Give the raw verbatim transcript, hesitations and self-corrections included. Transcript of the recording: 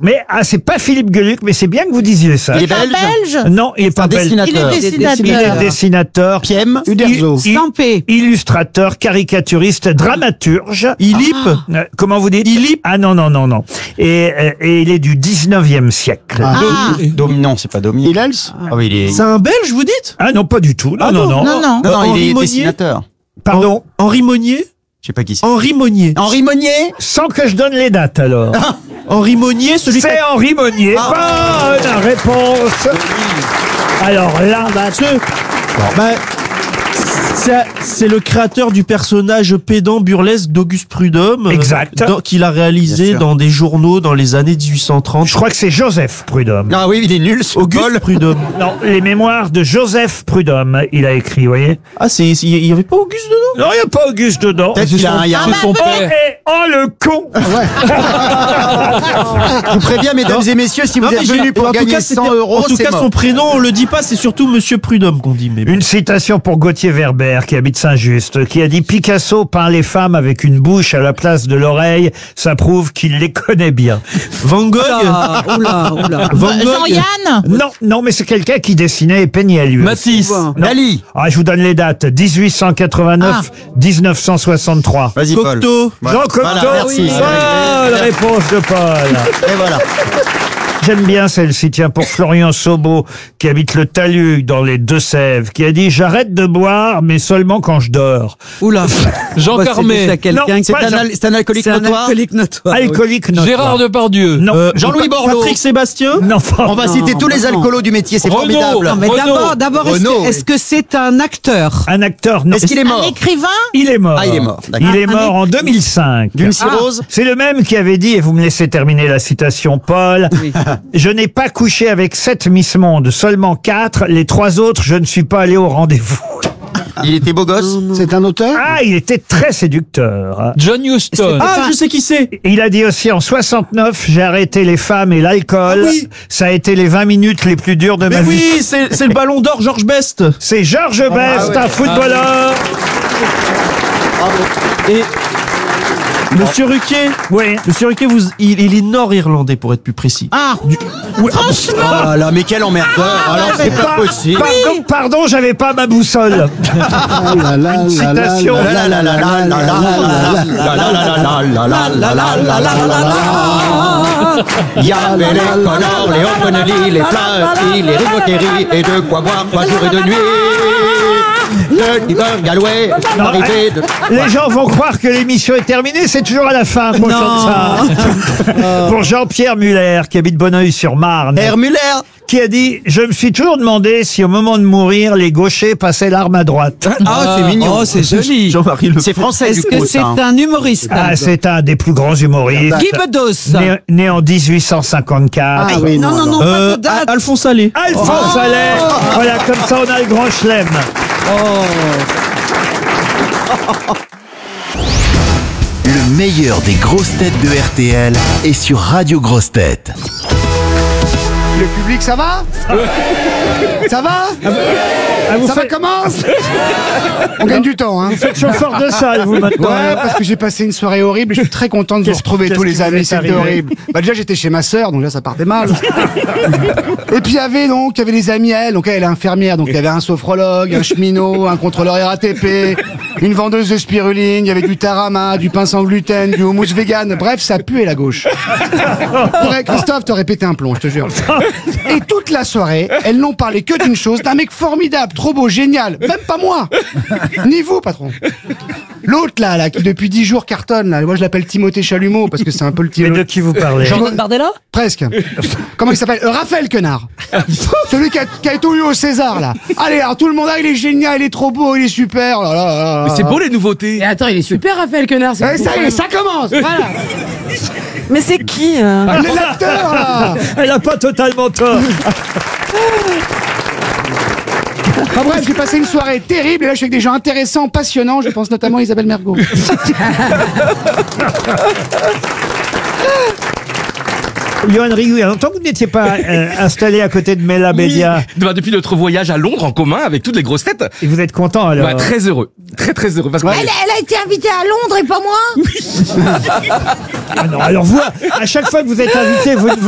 mais ah, c'est pas Philippe Gueluc, mais c'est bien que vous disiez ça. Il est belge. belge Non, il est pas Un belge. dessinateur. Il est Il est dessinateur. dessinateur, Piem. Uderzo. il- Stampé. illustrateur, caricaturiste, dramaturge. Ilip. Euh, comment vous dites Ilip. Ah non, non, non, non. Et, euh, et il est du dix-neuvième siècle. Ah, Ah, Domi, non, c'est pas Domi. Hillels. Ah oui, il est. C'est un Belge, vous dites? non, pas du tout. Non, Ah non, non, non. non, non. Non, non, Henri il est Monnier. dessinateur. Pardon. Henri Monnier. Je sais pas qui c'est. Henri Monnier. Henri Monnier. Sans que je donne les dates, alors. Henri Monnier, celui qui C'est Henri Monnier. Bonne réponse. Alors là, Ce- Bah, c'est, c'est le créateur du personnage pédant burlesque d'Auguste Prudhomme. euh, Exact. dans- qu'il a Bien réalisé sûr. dans des journaux dans les années dix-huit cent trente. je crois que c'est Joseph Prudhomme. Ah oui, il est nul, ce Auguste Paul. Prudhomme. Non, les mémoires de Joseph Prudhomme, il a écrit, vous voyez. Ah, c'est, c'est- il y avait pas Auguste dedans? Non, il n'y a pas Auguste dedans. Peut-être qu'il a un, il y a un- Oh, et- oh, le con. Je vous préviens, mesdames et messieurs, si vous Non, mais êtes j'ai- venus pour en tout gagner cas, c'était- cent euros, En tout c'est cas, mort. son prénom, on le dit pas, c'est surtout Monsieur Prudhomme qu'on dit. Mais bon. Une citation pour Gauthier Verber, qui habite Saint-Just, qui a dit « Picasso peint les femmes avec une bouche à la place de l'oreille, ça prouve qu'il les connaît bien. Van Gogh. Ah, oula, oula. Van Gogh. Jean-Yann. » Non, non, mais c'est quelqu'un qui dessinait et peignait lui. Matisse. Non. Dali. Ah, je vous donne les dates. dix-huit cent quatre-vingt-neuf, dix-neuf cent soixante-trois. Vas-y, Paul. Cocteau. Voilà. Jean Cocteau. Voilà, merci. Bonne réponse de Paul. Et voilà. J'aime bien celle-ci, tiens, pour Florian Sobo, qui habite le Talus, dans les Deux-Sèvres, qui a dit « J'arrête de boire, mais seulement quand je dors. Oula. Jean Bah, Carmet. Non, C'est pas un, Jean- al- c'est un alcoolique C'est un notoire. alcoolique notoire. » Alcoolique notoire. Gérard Depardieu. Non. Euh, Jean-Louis Pa- Borloo. Patrick Sébastien. Non, On va citer tous les alcoolos du métier, c'est Renaud. formidable. Non, mais Renaud. d'abord, d'abord, est-ce Renaud, que, est-ce que c'est un acteur? un acteur, non. Est-ce qu'il est Un mort écrivain. Il est mort. Ah, il est mort, d'accord. Il est Un mort en deux mille cinq. D'une cirrhose. C'est le même qui avait dit, et vous me laissez terminer la citation, Paul, je n'ai pas couché avec sept Miss Monde, seulement quatre, les trois autres, je ne suis pas allé au rendez-vous. Il était beau gosse. C'est un auteur. Ah, il était très séducteur. John Huston. Ah, je sais qui c'est. Il a dit aussi en soixante-neuf, j'ai arrêté les femmes et l'alcool. Ah oui. Ça a été les vingt minutes les plus dures de Mais ma vie. oui, c'est, c'est le Ballon d'Or Georges Best. C'est Georges Ah Best, un footballeur. Et Monsieur Ruquier. Oui. Monsieur Ruquier, vous, il, il est nord-irlandais pour être plus précis. Ah. Franchement. Oh là là, mais quel emmerdeur. Alors c'est pas possible. Pardon, pardon, j'avais pas ma boussole. Une citation. La la la la la la la la la la la la la la. Il y avait les Connors, les O'Connelly, les Flaherty, les Rigotteri et de quoi boire trois jours et deux nuits. Le Tiber Galway, Non, arrivé de... Les gens vont croire que l'émission est terminée, c'est toujours à la fin qu'on chante ça. Pour Jean-Pierre Muller, qui habite Bonneuil-sur-Marne, Herr Müller. qui a dit « Je me suis toujours demandé si au moment de mourir, les gauchers passaient l'arme à droite. Ah, c'est mignon. Oh, c'est joli. Jean-Marie Le C'est français du Est-ce coup, que c'est ça. hein. un humoriste? » Ah, c'est un des plus grands humoristes. Guy Bedos. Né, né en dix-huit cent cinquante-quatre. Ah oui, non, non, non, Euh, pas de date. Al- Alphonse Allais. Alphonse Allais. Voilà, comme ça on a le grand chelem. Le meilleur des grosses têtes de R T L est sur Radio Grosses Têtes. Le public, ça va Ça va Ah, vous Ça va faites, comment On gagne du temps, hein. vous faites chauffeur de salle, vous, maintenant. Ouais, parce que j'ai passé une soirée horrible et je suis très content de vous Qu'est-ce- retrouver qu'est-ce tous qui les vous amis, est c'était arrivé horrible. Bah déjà j'étais chez ma sœur, donc là ça partait mal. Et puis il y avait donc, il y avait les amis à elle, donc elle est infirmière, donc il y avait un sophrologue, un cheminot, un contrôleur R A T P, une vendeuse de spiruline, il y avait du tarama, du pain sans gluten, du houmous vegan, bref ça puait la gauche. Ouais, Christophe, t'aurais pété un plomb, je te jure. Et toute la soirée, elles n'ont parlé que d'une chose, d'un mec formidable, trop beau, génial, même pas moi, ni vous patron. L'autre là, là, qui depuis dix jours cartonne, là, moi je l'appelle Timothée Chalumeau parce que c'est un peu le Mais type. de qui vous parlez? Jean- Bardella? Presque. Comment il s'appelle euh, Raphaël Quenard. Celui qui a, qui a tout eu au César là. Allez, alors tout le monde, ah, il est génial, il est trop beau, il est super. Oh là là là là. Mais c'est beau les nouveautés. Et attends, il est super, Raphaël Quenard. Eh, ça y est, ça commence. Voilà. Mais c'est qui euh Ah, l'acteur là. Elle a pas totalement tort. Enfin bref, j'ai passé une soirée terrible et là je suis avec des gens intéressants, passionnants. Je pense notamment à Isabelle Mergo. Johan Rioux, il y a longtemps que vous n'étiez pas euh, installé à côté de Mela Bédia. Bah, depuis notre voyage à Londres en commun avec toutes les grosses têtes. Et vous êtes content alors? Bah, très heureux. Très très heureux. Parce que Elle, elle a été invitée à Londres et pas moi. Ah non, alors vous, à chaque fois que vous êtes invité, vous,